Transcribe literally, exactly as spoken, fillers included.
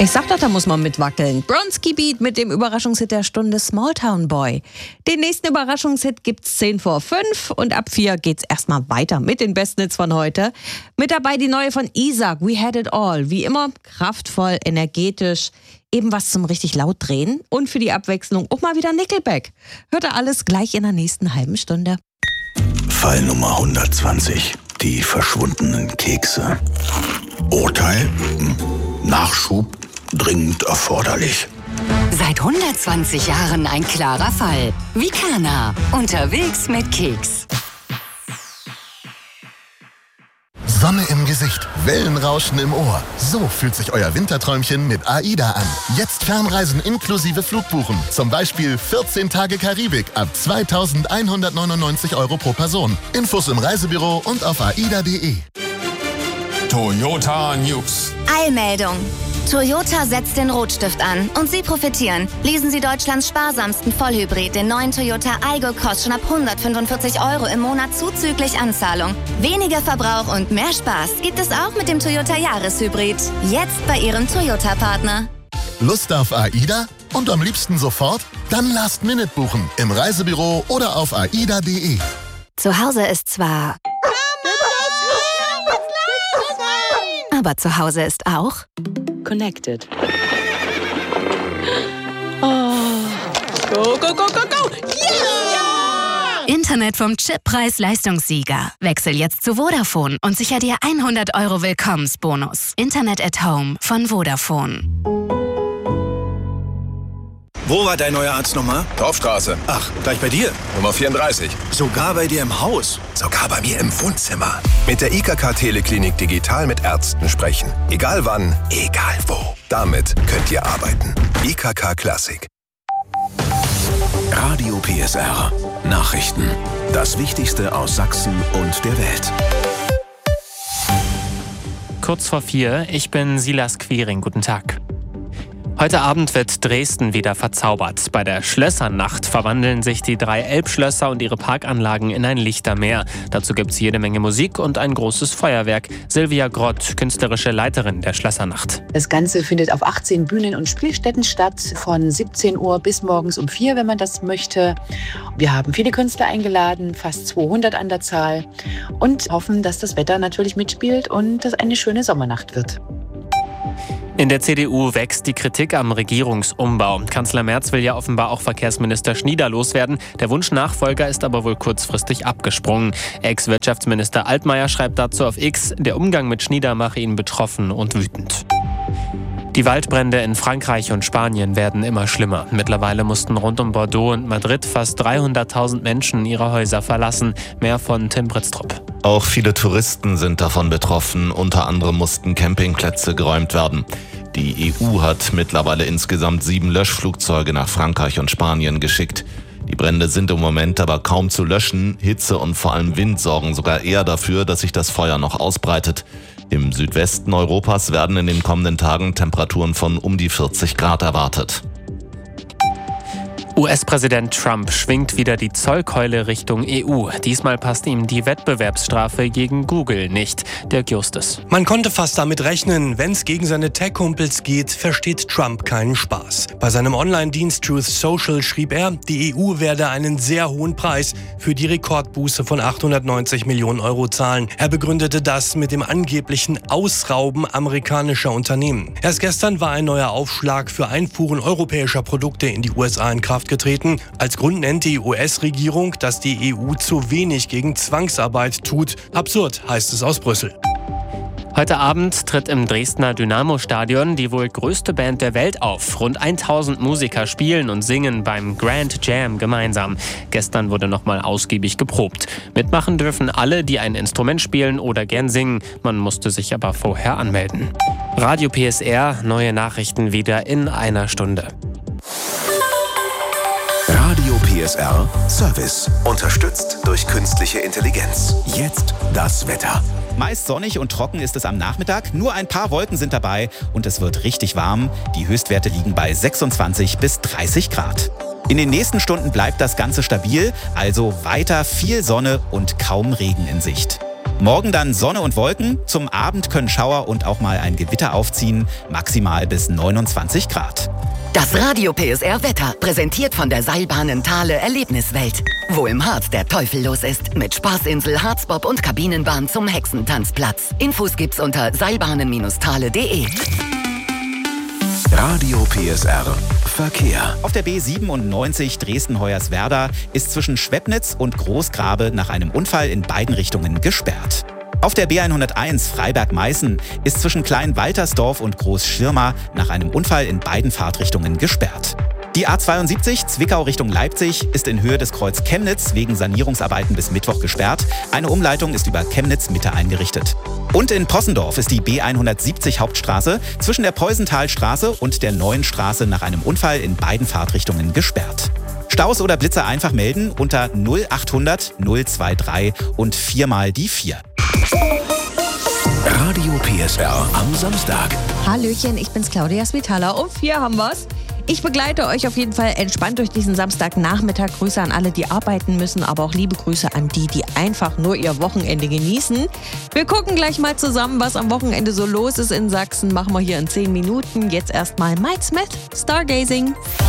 Ich sag doch, da muss man mitwackeln. Bronski Beat mit dem Überraschungshit der Stunde Small Town Boy. Den nächsten Überraschungshit gibt's zehn vor fünf und ab vier geht's erstmal weiter mit den besten Hits von heute. Mit dabei die neue von Isaac, We Had It All. Wie immer kraftvoll, energetisch, eben was zum richtig laut drehen und für die Abwechslung auch mal wieder Nickelback. Hört ihr alles gleich in der nächsten halben Stunde. Fall Nummer hundertzwanzig. Die verschwundenen Kekse. Urteil? Nachschub? Dringend erforderlich. Seit hundertzwanzig Jahren ein klarer Fall. Vicana. Unterwegs mit Keks. Sonne im Gesicht, Wellenrauschen im Ohr. So fühlt sich euer Winterträumchen mit AIDA an. Jetzt Fernreisen inklusive Flugbuchen. Zum Beispiel vierzehn Tage Karibik ab zweitausendeinhundertneunundneunzig Euro pro Person. Infos im Reisebüro und auf aida punkt de. Toyota News. Eilmeldung. Toyota setzt den Rotstift an und Sie profitieren. Leasen Sie Deutschlands sparsamsten Vollhybrid, den neuen Toyota Aygo Cross schon ab hundertfünfundvierzig Euro im Monat zuzüglich Anzahlung. Weniger Verbrauch und mehr Spaß gibt es auch mit dem Toyota Jahreshybrid. Jetzt bei Ihrem Toyota-Partner. Lust auf AIDA? Und am liebsten sofort? Dann Last Minute buchen im Reisebüro oder auf aida punkt de. Zu Hause ist zwar... Aber zu Hause ist auch... Connected. Oh. Go, go, go, go, go! Yeah! Internet vom Chip Preis-Leistungssieger. Wechsel jetzt zu Vodafone und sicher dir hundert Euro Willkommensbonus. Internet at Home von Vodafone. Wo war dein neuer Arzt nochmal? Dorfstraße. Ach, gleich bei dir? Nummer vierunddreißig. Sogar bei dir im Haus? Sogar bei mir im Wohnzimmer. Mit der I K K Teleklinik digital mit Ärzten sprechen. Egal wann, egal wo. Damit könnt ihr arbeiten. I K K Klassik. Radio P S R. Nachrichten. Das Wichtigste aus Sachsen und der Welt. Kurz vor vier, ich bin Silas Quiring. Guten Tag. Heute Abend wird Dresden wieder verzaubert. Bei der Schlössernacht verwandeln sich die drei Elbschlösser und ihre Parkanlagen in ein Lichtermeer. Dazu gibt's jede Menge Musik und ein großes Feuerwerk. Silvia Grott, künstlerische Leiterin der Schlössernacht. Das Ganze findet auf achtzehn Bühnen und Spielstätten statt, von siebzehn Uhr bis morgens um vier, wenn man das möchte. Wir haben viele Künstler eingeladen, fast zweihundert an der Zahl, und hoffen, dass das Wetter natürlich mitspielt und dass eine schöne Sommernacht wird. In der C D U wächst die Kritik am Regierungsumbau. Kanzler Merz will ja offenbar auch Verkehrsminister Schnieder loswerden. Der Wunschnachfolger ist aber wohl kurzfristig abgesprungen. Ex-Wirtschaftsminister Altmaier schreibt dazu auf X, der Umgang mit Schnieder mache ihn betroffen und wütend. Die Waldbrände in Frankreich und Spanien werden immer schlimmer. Mittlerweile mussten rund um Bordeaux und Madrid fast dreihunderttausend Menschen ihre Häuser verlassen. Mehr von Tim Britztrup. Auch viele Touristen sind davon betroffen. Unter anderem mussten Campingplätze geräumt werden. Die E U hat mittlerweile insgesamt sieben Löschflugzeuge nach Frankreich und Spanien geschickt. Die Brände sind im Moment aber kaum zu löschen. Hitze und vor allem Wind sorgen sogar eher dafür, dass sich das Feuer noch ausbreitet. Im Südwesten Europas werden in den kommenden Tagen Temperaturen von um die vierzig Grad erwartet. U S-Präsident Trump schwingt wieder die Zollkeule Richtung E U. Diesmal passt ihm die Wettbewerbsstrafe gegen Google nicht. Dirk Justus. Man konnte fast damit rechnen, wenn es gegen seine Tech-Kumpels geht, versteht Trump keinen Spaß. Bei seinem Online-Dienst Truth Social schrieb er, die E U werde einen sehr hohen Preis für die Rekordbuße von achthundertneunzig Millionen Euro zahlen. Er begründete das mit dem angeblichen Ausrauben amerikanischer Unternehmen. Erst gestern war ein neuer Aufschlag für Einfuhren europäischer Produkte in die U S A in Kraft getreten. Als Grund nennt die U S-Regierung, dass die E U zu wenig gegen Zwangsarbeit tut. Absurd, heißt es aus Brüssel. Heute Abend tritt im Dresdner Dynamo-Stadion die wohl größte Band der Welt auf. Rund tausend Musiker spielen und singen beim Grand Jam gemeinsam. Gestern wurde nochmal ausgiebig geprobt. Mitmachen dürfen alle, die ein Instrument spielen oder gern singen. Man musste sich aber vorher anmelden. Radio P S R, neue Nachrichten wieder in einer Stunde. Radio P S R Service. Unterstützt durch künstliche Intelligenz. Jetzt das Wetter. Meist sonnig und trocken ist es am Nachmittag. Nur ein paar Wolken sind dabei und es wird richtig warm. Die Höchstwerte liegen bei sechsundzwanzig bis dreißig Grad. In den nächsten Stunden bleibt das Ganze stabil, also weiter viel Sonne und kaum Regen in Sicht. Morgen dann Sonne und Wolken. Zum Abend können Schauer und auch mal ein Gewitter aufziehen. Maximal bis neunundzwanzig Grad. Das Radio P S R Wetter, präsentiert von der Seilbahnen Thale Erlebniswelt. Wo im Harz der Teufel los ist, mit Spaßinsel, Harzbob und Kabinenbahn zum Hexentanzplatz. Infos gibt's unter seilbahnen Thale punkt de. Radio P S R Verkehr. Auf der B siebenundneunzig Dresden-Hoyerswerda ist zwischen Schwebnitz und Großgrabe nach einem Unfall in beiden Richtungen gesperrt. Auf der B hunderteins Freiberg-Meißen ist zwischen Klein-Waltersdorf und Großschirma nach einem Unfall in beiden Fahrtrichtungen gesperrt. Die A zweiundsiebzig Zwickau Richtung Leipzig ist in Höhe des Kreuz Chemnitz wegen Sanierungsarbeiten bis Mittwoch gesperrt. Eine Umleitung ist über Chemnitz Mitte eingerichtet. Und in Possendorf ist die B hundertsiebzig Hauptstraße zwischen der Peusenthalstraße und der Neuen Straße nach einem Unfall in beiden Fahrtrichtungen gesperrt. Staus oder Blitzer einfach melden unter null achthundert null drei drei und viermal die vier. Radio P S R am Samstag. Hallöchen, ich bin's Claudia Svitala. Um vier haben wir's. Ich begleite euch auf jeden Fall entspannt durch diesen Samstagnachmittag. Grüße an alle, die arbeiten müssen, aber auch liebe Grüße an die, die einfach nur ihr Wochenende genießen. Wir gucken gleich mal zusammen, was am Wochenende so los ist in Sachsen. Machen wir hier in zehn Minuten. Jetzt erstmal Mike Smith, Stargazing.